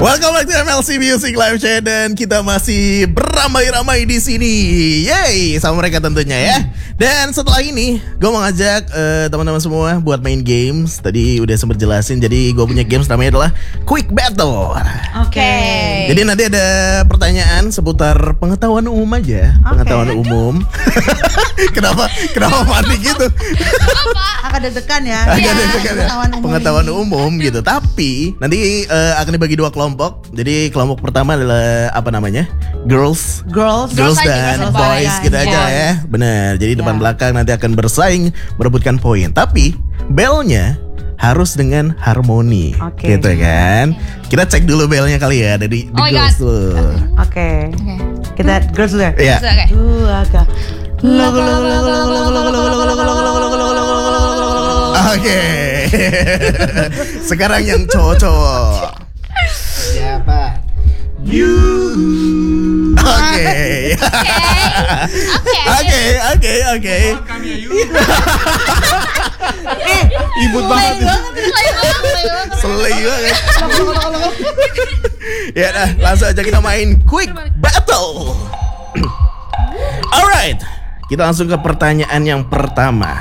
Welcome back to MLC Music Live Chat dan kita masih beramai-ramai di sini. Yeay, sama mereka tentunya ya. Dan setelah ini gue mau ngajak teman-teman semua buat main games. Tadi udah sempat jelasin, jadi gue punya games namanya adalah Quick Battle. Oke. Jadi nanti ada pertanyaan seputar pengetahuan umum aja, pengetahuan umum. Kenapa mati gitu? Agak deg-degan ya. Agak deg-degan ya. Pengetahuan umum gitu. Tapi nanti akan dibagi dua kelompok. Jadi kelompok pertama adalah apa namanya? Girls dan boys gitu aja ya. Benar. Jadi depan belakang nanti akan bersaing merebutkan poin. Tapi belnya harus dengan harmoni, gitu kan? Kita cek dulu belnya kali ya dari the girls dulu. Oke. Kita girls dulu ya. Iya. Agak. Oke. Sekarang yang cowok-cowok. Siapa? You. Oke. Ibut banget. Selai banget. Ya dah, langsung aja kita main Quick Battle. Alright, kita langsung ke pertanyaan yang pertama.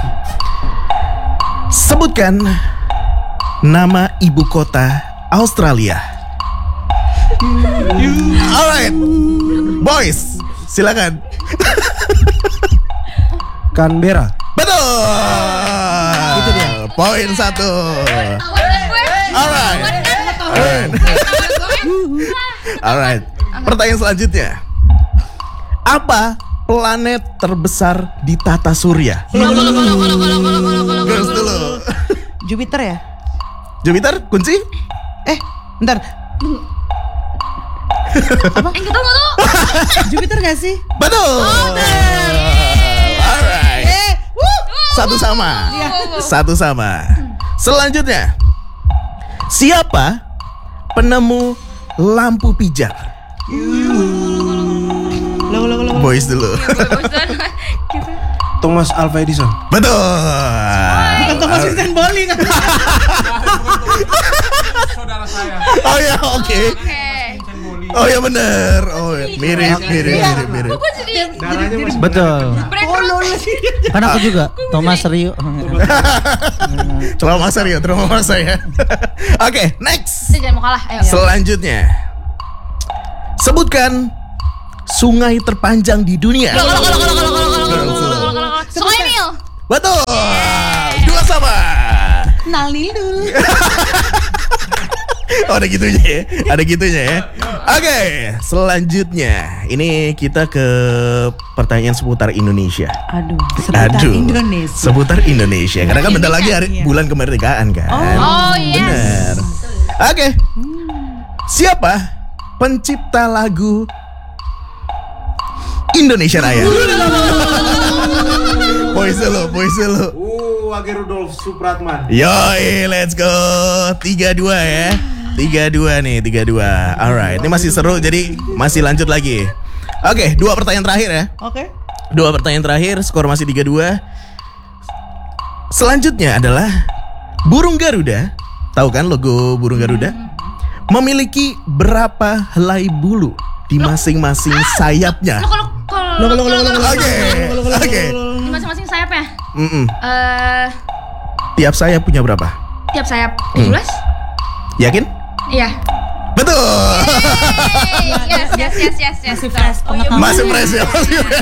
Sebutkan nama ibu kota Australia. Alright, boys, silakan. Canberra. Betul. Itu dia. Poin 1. Alright. Pertanyaan selanjutnya. Apa planet terbesar di tata surya? Girls dulu. Jupiter ya? Jupiter, kunci? Bentar. Apa? Jupiter gak sih? Betul. Alright. Satu sama. Selanjutnya. Siapa penemu lampu pijar? Boys dulu. Thomas Alva Edison. Betul. Bukan Thomas Edison Boli kan? Saudara saya. Oh ya, oke. Oh ya benar. Oh ya. Mirip. Betul. Kan aku juga Thomas Rio. Terlalu masa ya. Oke, next. Jangan mau kalah. Ayo. Selanjutnya. Sebutkan sungai terpanjang di dunia. Sungai Nil. Betul. 2 sama. Nalil. Oh, ada gitunya ya. Oke, selanjutnya ini kita ke pertanyaan seputar Indonesia. Seputar Indonesia. Karena kan bentar lagi bulan kemerdekaan kan. Oh, yes. Benar. Oke. Siapa pencipta lagu Indonesia Raya? Boys dulu. Wage Rudolf Supratman. Yoi, let's go. 3-2 ya. 3-2 nih. Alright, ini masih seru, jadi masih lanjut lagi. Oke, 2 pertanyaan terakhir ya. Oke. 2 pertanyaan terakhir, skor masih 3-2. Selanjutnya adalah burung Garuda. Tahu kan logo burung Garuda? Memiliki berapa helai bulu di masing-masing sayapnya? Oke. Di masing-masing sayapnya. Tiap sayap punya berapa? Tiap sayap 17. Yakin? Iya. Betul. Yes. Masih fresh. Masih fresh ya.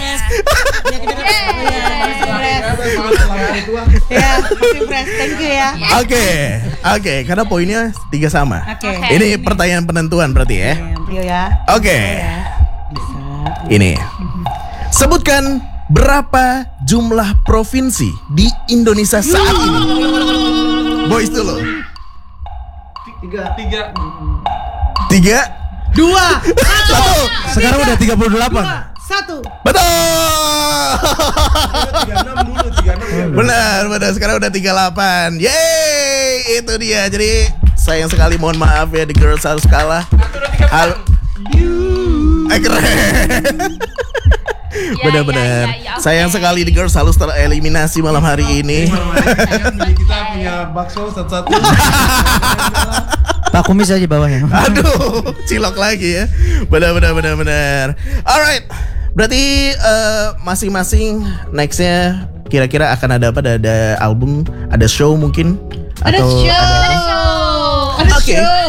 Ya, masih fresh. Thank you ya. Oke, karena poinnya 3 sama. Oke. Ini pertanyaan penentuan berarti ya. Rio ya. Oke. Ini. Sebutkan berapa jumlah provinsi di Indonesia saat ini? Boys dulu. 3. 3 2 1. Sekarang udah 38. 1. Betul. 36 dulu. Benar. Sekarang udah 38. Yeay, itu dia. Jadi sayang sekali, mohon maaf ya, the girls harus kalah. Keren. Benar-benar. Sayang sekali the girls harus tereliminasi malam hari ini. Kita punya bakso satu-satu. Pak Kumis aja bawahnya. Aduh, cilok lagi ya. Benar. Alright. Berarti masing-masing nextnya kira-kira akan ada apa? Ada album, ada show mungkin? Ada Atau show. Ada Oke. show.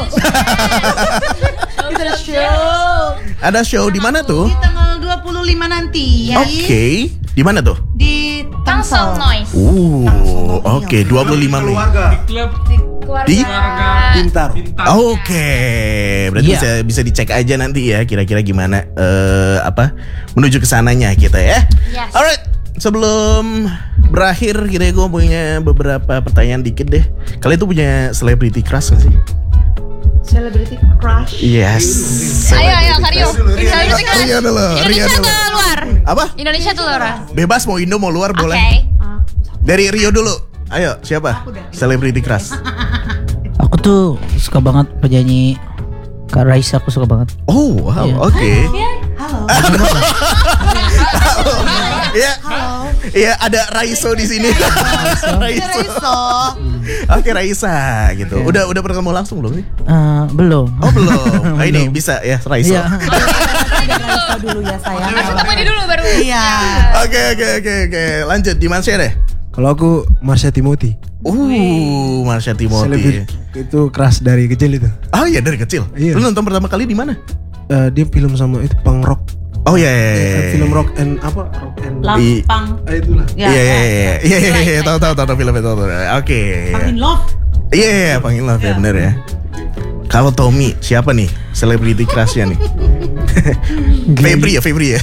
Ada show. Ada show di mana tuh? Di tanggal 25 nanti ya. Oke. Di mana tuh? Di Tangsel Noise. Oke, 25 Mei. Keluarga Klub Keluarga. Di? pintar. bintang. Oke, berarti Iya. bisa dicek aja nanti ya kira-kira gimana menuju ke sananya kita ya. Yes. Alright, sebelum berakhir kita gue punya beberapa pertanyaan dikit deh. Kalian tuh punya celebrity crush gak sih? Celebrity Crush. Yes. Ayo Karyo. Rio dulu, Rio Indonesia dulu. atau luar? Apa? Indonesia atau luar? Bebas mau Indo mau luar Oke. boleh. Dari Rio dulu. Ayo, siapa? Celebrity crush. Aku tuh suka banget penyanyi Kak Raisa, aku suka banget. Oh, wow, Iya. oke. Halo. Iya. Iya, ada Raiso di sini. Raiso. Oke, Raisa gitu. Udah pernah ketemu langsung belum sih? Belum. Oh, belum. Nah, ini bisa ya Raiso. Iya. Raiso dulu ya sayang. Ketemu ini dulu baru. Iya. Oke. Lanjut di Marsha deh. Kalau aku Marsha Timothy. Marsha Timothy. Selebriti itu keras dari kecil itu. Oh iya, dari kecil. Iya. Lu nonton pertama kali di mana? Dia film sama itu punk rock. Oh iya. Film rock and apa? Rock and Lampang. itulah. Iya. Tahu filmnya tahu. Oke. Pangin Love. Iya, panggil love ya bener ya. Kalau Tommy, siapa nih celebrity crush-nya nih? Febri ya.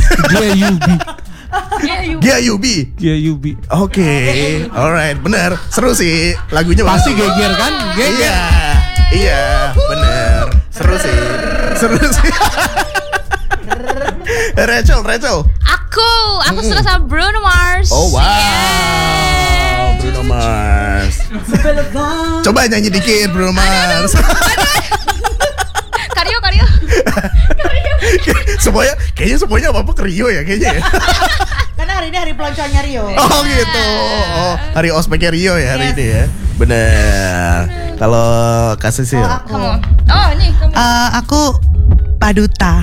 Gia Yubi. Oke, alright, bener. Seru sih lagunya. Pasti bagus. geger kan? Geger. Iya, bener. Seru sih. Rachel. Aku suka sama Bruno Mars. Oh wow, Yeah. Bruno Mars. Coba nyanyi dikit Bruno Mars. Karyo. Semuanya apa ke Rio ya kayaknya ya. Karena hari ini hari pelonconya Rio. Oh gitu. Oh, hari ospeknya Rio ya hari Yes. ini ya. Bener. Kalau kasih sih. Kamu. Oh, nih kamu. Aku Paduta.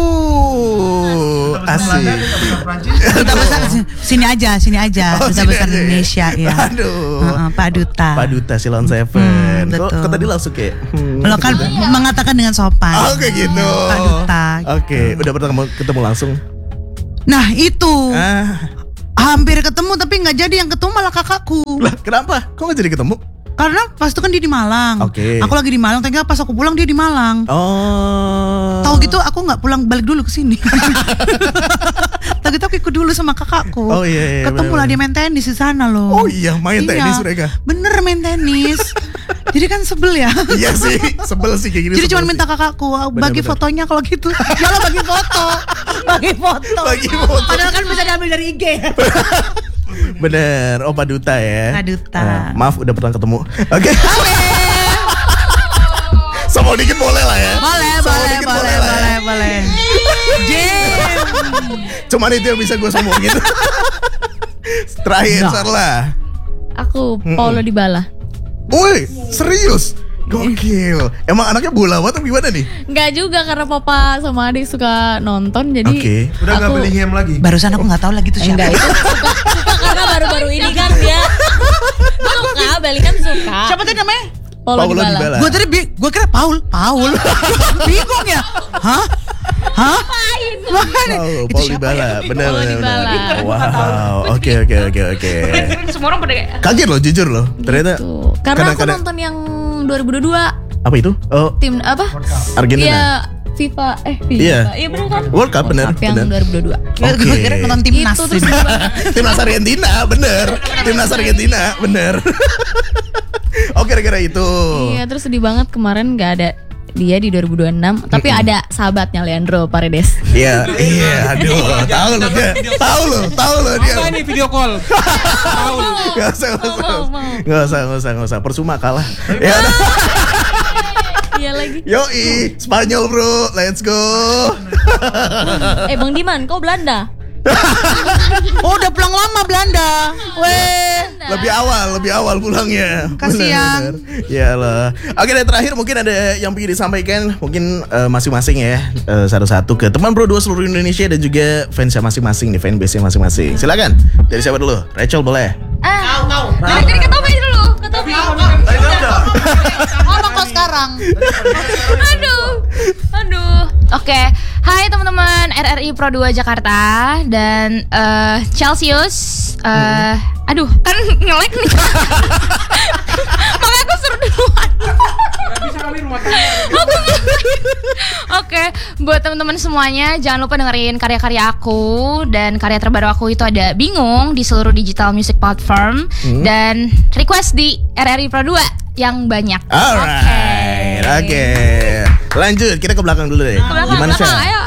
Asik. Duta besar sini aja. Oh, Duta sini besar aja ya. Indonesia ya. Aduh. Paduta. Paduta Silon Seven. Kok betul. tadi langsung kayak Lo kan mengatakan dengan sopan. Oh kayak gitu. Paduta. Oke, udah pernah ketemu langsung? Nah itu Ah, hampir ketemu tapi nggak jadi, yang ketemu malah kakakku. lah kenapa? Kok gak jadi ketemu? Karena pas itu kan dia di Malang. Oke. Aku lagi di Malang, ternyata pas aku pulang dia di Malang. Oh. Tahu gitu aku nggak pulang, balik dulu ke sini. Tahu gitu aku ikut dulu sama kakakku. Oh, iya, Ketemu lah bener-bener. dia main tenis di sana loh. Oh iya, main tenis mereka. Bener main tenis. Jadi kan sebel ya. Iya sih, sebel sih kayak gini. Jadi sebel cuma sih. minta kakakku bagi Bener-bener. fotonya kalau gitu. Ya lo bagi foto. Bagi foto. Bagi foto. Padahal kan bisa diambil dari IG. Bener, oh Paduta ya. Paduta. Maaf udah pernah ketemu. Oke. Sombong dikit boleh lah ya. Sombong dikit lah ya. boleh. Jim. Cuman itu yang bisa gue sombongin. Terakhir Sarla. Aku Paulo Dybala. Woi, serius? Gokil. Emang anaknya bola banget atau gimana nih? Enggak juga karena papa sama adik suka nonton jadi Oke. Udah nggak Bellingham lagi. Barusan aku nggak tahu lagi tuh siapa. enggak itu suka karena baru-baru ini kan dia suka Bellingham suka. Siapa tadi namanya? Paulo Dybala. Gue tadi gue kira Paul. Bingung ya? Hah? Makanya itu Paul siapa Dybala, ya? bener. Paulo Dybala. Wow, oke. Semua orang pada kayak Kaget loh, jujur loh. Ternyata. Tuh. Karena aku kadang-kadang- nonton yang 2022 Apa itu? Oh, tim apa? Argentina. Iya, FIFA. Iya. Iya benar kan? World Cup, benar, Cup yang benar. 2022. Gue kira nonton timnas. Itu terus Timnas Argentina, bener. Timnas Argentina, bener. Oh, kira-kira itu. Iya, terus sedih banget kemarin nggak ada dia di 2026, tapi ada sahabatnya Leandro Paredes. Iya, aduh, tahu lo dia. Apa ini video call? Tahu. Gak usah. Persuma kalah. Ya udah. Iya lagi. Yoi, Spanyol bro, let's go. Bang Diman, kau Belanda? Oh, udah pulang lama Belanda. Weh. Lebih awal pulangnya. Kasihan. Ya lah. Oke, dan terakhir mungkin ada yang ingin disampaikan mungkin masing-masing ya, satu-satu ke teman Bro 2 seluruh Indonesia dan juga fansnya masing-masing nih, fanbase-nya masing-masing. Silakan. Dari siapa dulu? Rachel boleh. Dari Ketopi dulu. Ketopi. Ngomong kau sekarang. Aduh. Oke. Hai teman-teman RRI Pro 2 Jakarta dan Celsius. Aduh, kan nge-lag nih. Makanya aku suruh duluan. Oke, buat teman-teman semuanya jangan lupa dengerin karya-karya aku dan karya terbaru aku itu ada Bingung di seluruh digital music platform dan request di RRI Pro 2 yang banyak. Alright. Oke. Lanjut, kita ke belakang dulu deh. Gimana sih? Ayo.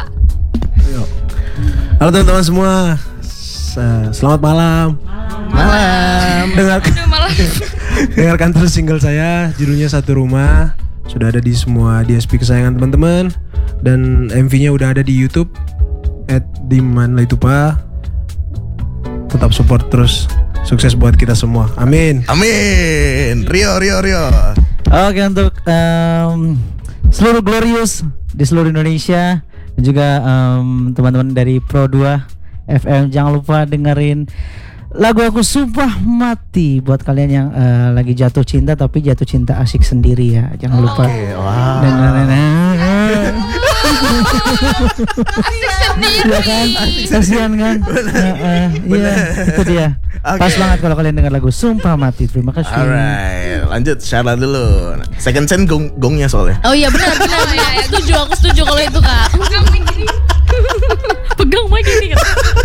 Halo teman-teman semua. Selamat malam. Malam. Aduh, malah. Dengarkan terus single saya, judulnya Satu Rumah. Sudah ada di semua DSP kesayangan teman-teman. Dan MV-nya udah ada di YouTube @dimanlaitupa. Tetap support terus. Sukses buat kita semua. Amin. Amin. Rio. Oke, untuk seluruh Glorious di seluruh Indonesia dan juga teman-teman dari Pro 2 FM, jangan lupa dengerin lagu aku Sumpah Mati buat kalian yang lagi jatuh cinta tapi jatuh cinta asik sendiri ya. Jangan lupa dengerin. Asik sendiri. Iya kan? Kasihan kan? Iya, itu dia. Pas banget kalau kalian dengar lagu Sumpah Mati. Terima kasih. Alright, lanjut Syarla dulu. Second Sense gongnya soalnya. Oh iya benar. Aku setuju kalau itu Kak. Pegang mic ini.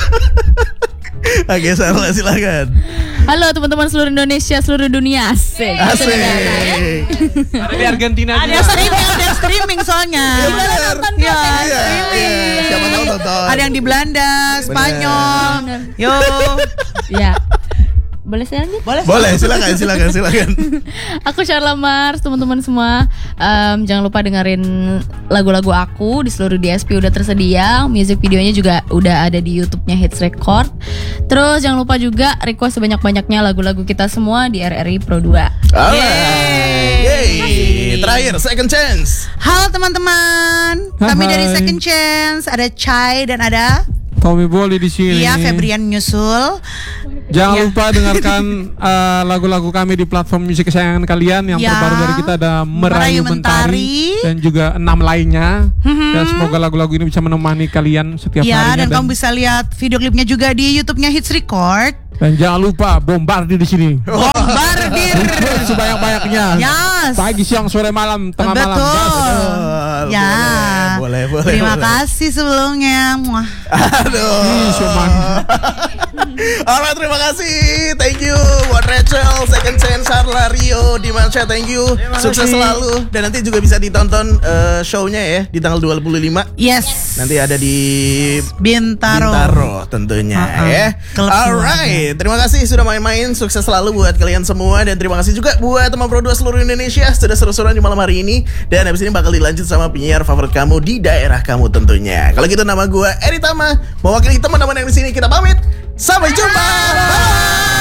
Oke, Syarla silakan. Halo teman-teman seluruh Indonesia, seluruh dunia. Asik. Asik. Ada di Argentina Ada streaming soalnya. Iya. Siapa tahu nonton. Ada yang di Belanda, Spanyol. Yo. Ya. Boleh saya lanjut? Boleh, silakan. Aku Syarla Mars, teman-teman semua. Jangan lupa dengerin lagu-lagu aku di seluruh DSP udah tersedia. Music videonya juga udah ada di YouTube-nya Hits Record. Terus jangan lupa juga request sebanyak-banyaknya lagu-lagu kita semua di RRI Pro 2. Alright. Yeay. Terakhir Second Chance. Halo teman-teman. Kami Hai. dari Second Chance, ada Chai dan ada Tommy Bolly di sini. Iya, Febrian nyusul. Jangan Iya. lupa dengarkan lagu-lagu kami di platform musik kesayangan kalian. Yang Ya. terbaru dari kita ada Merayu Merayu Mentari Mentari. dan juga 6 lainnya. Dan semoga lagu-lagu ini bisa menemani kalian setiap Ya, harinya. dan kamu bisa lihat video klipnya juga di YouTube-nya Hits Record. Dan jangan lupa bombardir di sini. Bombardir. Sebanyak-banyaknya. Yes. Pagi, siang, sore, malam, tengah malam. Betul. Betul. Ya. Boleh. Terima boleh. kasih sebelumnya. Muah. Aduh. Ih, Syuman. Alright, terima kasih. Thank you buat Rachel, Second Chance, Syarla, Rio, Dimansha, thank you. Sukses selalu. Dan nanti juga bisa ditonton show-nya ya di tanggal 25. Yes. Nanti ada di Bintaro. tentunya Uh-uh. ya. Klub Alright, terima kasih sudah main-main. Sukses selalu buat kalian semua. Dan terima kasih juga buat teman Pro 2 seluruh Indonesia sudah seru-seruan di malam hari ini. Dan habis ini bakal dilanjut sama penyiar favorit kamu di daerah kamu tentunya. Kalau gitu nama gue Eri Tama, mewakili teman-teman yang di sini, kita pamit. Sampai jumpa. Bye.